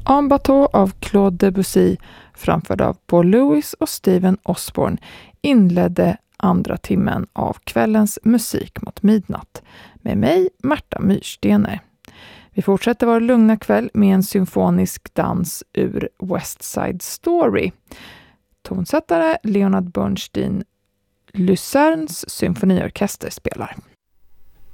En bateau av Claude Debussy, framförd av Paul Lewis och Steven Osborne, inledde andra timmen av kvällens Musik mot midnatt med mig, Märta Myrstener. Vi fortsätter vår lugna kväll med en symfonisk dans ur West Side Story. Tonsättare Leonard Bernstein, Lucernes symfoniorkester spelar.